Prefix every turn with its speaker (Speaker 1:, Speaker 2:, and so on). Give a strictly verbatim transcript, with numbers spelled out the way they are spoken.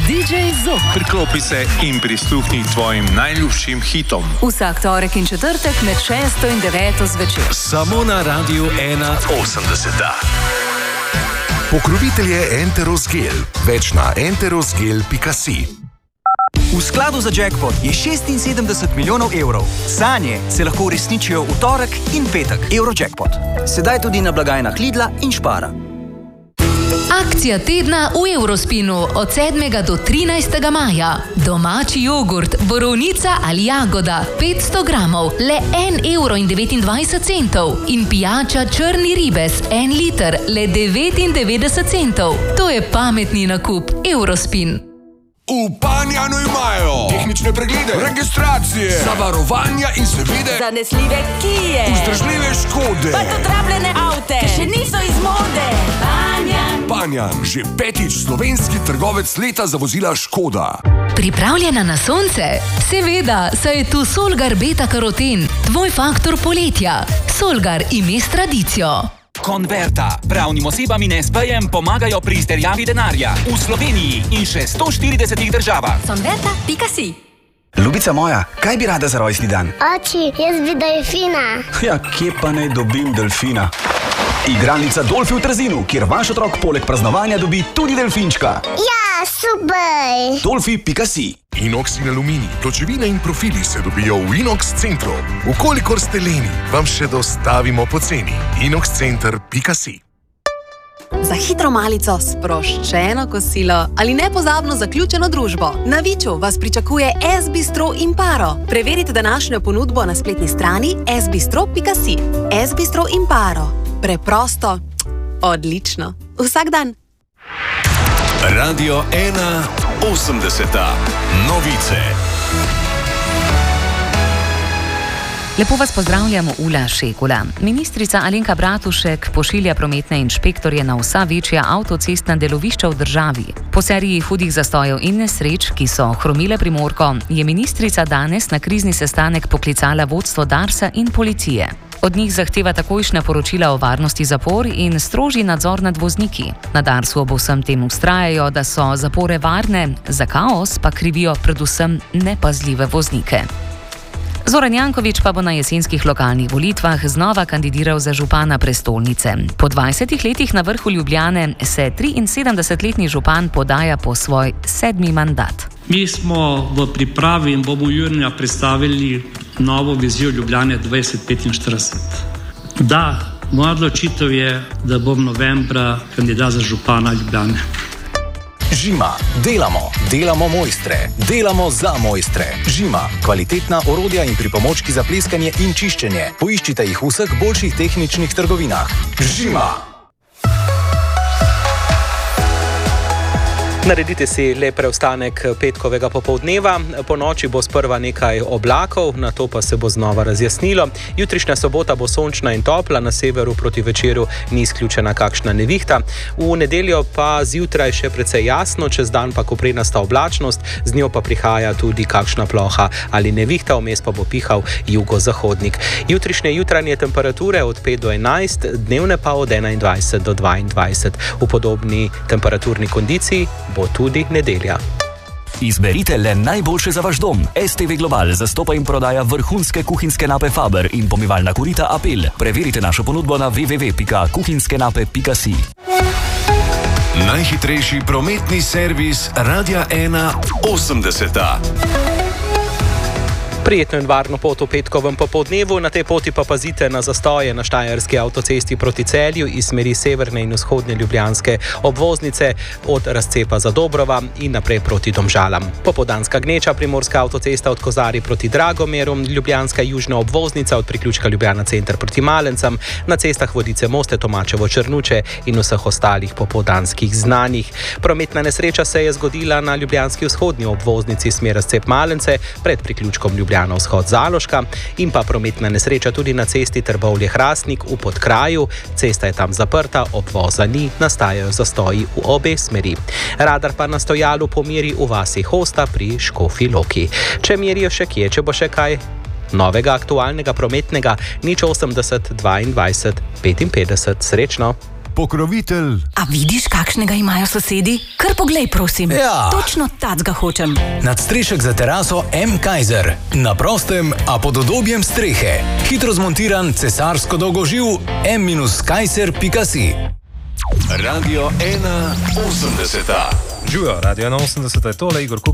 Speaker 1: D J Zok.
Speaker 2: Priklopi se in prisluhni tvojim najljubšim hitom.
Speaker 1: Vsak torek in četrtek med šesto in deveto zvečer.
Speaker 3: Samo na Radiu ena osemdeseta.
Speaker 4: Pokrovitelj je Enterosgel. Več na enterosgel pika si.
Speaker 5: V skladu za jackpot je šestinsedemdeset milijonov evrov. Sanje se lahko uresničijo v torek in petek. Eurojackpot. Sedaj tudi na blagajnah Lidla in Spara.
Speaker 1: Akcija tedna v Eurospinu od sedmega do trinajstega maja. Domači jogurt, borovnica ali jagoda, petsto gramov, le en evro in devetindvajset centov. In pijača črni ribes, en liter, le devetindevetdeset centov. To je pametni nakup. Eurospin.
Speaker 6: V Panjanu imajo tehnične preglede, registracije, zavarovanja in seveda
Speaker 7: zanesljive Kije,
Speaker 6: vzdržljive Škode,
Speaker 7: pa dotrapljene avte, ki še niso iz mode. Panjan.
Speaker 6: Panjan, že petič slovenski trgovec leta za vozila Škoda.
Speaker 1: Pripravljena na sonce? Seveda, saj je tu Solgar Beta Karoten, tvoj faktor poletja. Solgar ime s tradicijo.
Speaker 8: Konverta. Pravnim osebam in es pejem pomagajo pri izterjavi denarja. V Sloveniji in še sto štiridesetih državah.
Speaker 7: Konverta pika si.
Speaker 5: Ljubica moja, kaj bi rada za rojstni dan?
Speaker 9: Oči, jaz bi delfina.
Speaker 5: Ja, kje pa naj dobim delfina? Igralnica Dolfi v Trzinu, kjer vaš otrok poleg praznovanja dobi tudi delfinčka.
Speaker 9: Ja, super!
Speaker 5: Dolfi pika si.
Speaker 4: Inox in aluminij, pločevine in profili se dobijo v Inox centru. Vkolikor ste leni, vam še dostavimo poceni. inox center pika si.
Speaker 10: Za hitro malico, sproščeno kosilo ali nepozabno zaključeno družbo. Na Viču vas pričakuje S Bistro Imparo. Preverite današnjo ponudbo na spletni strani s bistro pika si. S Bistro Imparo. Preprosto, odlično. Vsak dan.
Speaker 3: Radio ena osemdeseta. Novice.
Speaker 11: Lepo vas pozdravljamo, Ula Šekula. Ministrica Alenka Bratušek pošilja prometne inšpektorje na vsa večja avtocestna delovišča v državi. Po seriji hudih zastojev in nesreč, ki so hromile Primorko, je ministrica danes na krizni sestanek poklicala vodstvo Darsa in policije. Od njih zahteva takojšnja poročila o varnosti zapor in strožji nadzor nad vozniki. Na Darsu ob vsem tem vztrajajo, da so zapore varne, za kaos pa krivijo predvsem nepazljive voznike. Zoran Janković pa bo na jesenskih lokalnih volitvah znova kandidiral za župana prestolnice. Po dvajsetih letih na vrhu Ljubljane se triinsedemdesetletni župan podaja po svoj sedmi mandat.
Speaker 12: Mi smo v pripravi in bomo junija predstavili novo vizijo Ljubljane dvajset petinštirideset. Da, moja odločitev je, da bom novembra kandidat za župana Ljubljane.
Speaker 13: Žima. Delamo. Delamo mojstre. Delamo za mojstre. Žima. Kvalitetna orodja in pripomočki za pleskanje in čiščenje. Poiščite jih v vseh boljših tehničnih trgovinah. Žima.
Speaker 14: Naredite si lep preostanek petkovega popoldneva. Po noči bo sprva nekaj oblakov, nato pa se bo znova razjasnilo. Jutrišnja sobota bo sončna in topla, na severu proti večeru ni izključena kakšna nevihta. V nedeljo pa zjutraj še precej jasno, čez dan pa koprenasta oblačnost, z njo pa prihaja tudi kakšna ploha ali nevihta, vmes pa bo pihal jugozahodnik. Jutrišnje jutranje temperature od pet do enajst, dnevne pa od enaindvajset do dvaindvajset. V podobni temperaturni kondiciji bo tudi nedelja.
Speaker 13: Izberite le najboljše za vaš dom. S T V Global zastopa in prodaja vrhunske kuhinjske nape Faber in pomivalna korita Apel. Preverite našo ponudbo na w w w pika kuhinjske nape pika si.
Speaker 3: Najhitrejši prometni servis Radia ena osemdeseta.
Speaker 14: Prijetno in varno pot v petkovem popoldnevu, na tej poti pa pazite na zastoje na štajerski avtocesti proti Celju iz smeri severne in vzhodne ljubljanske obvoznice od razcepa za Dobrova in naprej proti Domžalam. Popoldanska gneča, primorska avtocesta od Kozari proti Dragomeru, ljubljanska južna obvoznica od priključka Ljubljana center proti Malencam, na cestah Vodice Moste, Tomačevo Črnuče in vseh ostalih popoldanskih znanjih. Prometna nesreča se je zgodila na ljubljanski vzhodni obvoznici smer razcep Malence pred priključkom Ljubljana vzhod Zaloška in pa prometna nesreča tudi na cesti Trbovlje-Hrastnik v Podkraju. Cesta je tam zaprta, obvoza ni, nastajajo zastoji v obe smeri. Radar pa na stojalu pomeri v vasi Hosta pri Škofji Loki. Če merijo še kje, če bo še kaj novega aktualnega prometnega, nič osemdeset dvaindvajset petinpetdeset. Srečno!
Speaker 15: pokrovitelj.
Speaker 7: A vidiš, kakšnega imajo sosedi? Kar poglej, prosim.
Speaker 13: Ja.
Speaker 7: Točno tacga hočem.
Speaker 13: Nadstrešek za teraso M. Kaiser. Na prostem, a pod udobjem strehe. Hitro zmontiran cesarsko dolgoživ m kaiser pika si.
Speaker 3: Radio ena osemdeset.
Speaker 16: Živijo, Radio ena osemdeset je tole, Igor Kuk.